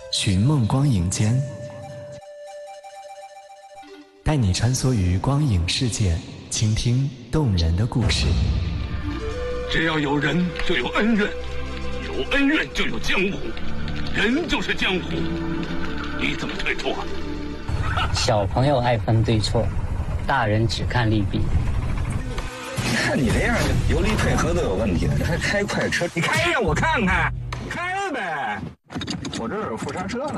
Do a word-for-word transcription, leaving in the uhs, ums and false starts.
寻梦光影间，带你穿梭于光影世界，倾听动人的故事。 只要有人就有恩怨，有恩怨就有江湖，人就是江湖，你怎么推脱？ 小朋友爱分对错，大人只看利弊。 看你这样，油离配合都有问题了，还开快车？你开让我看看，开呗！我这儿有副刹车呢。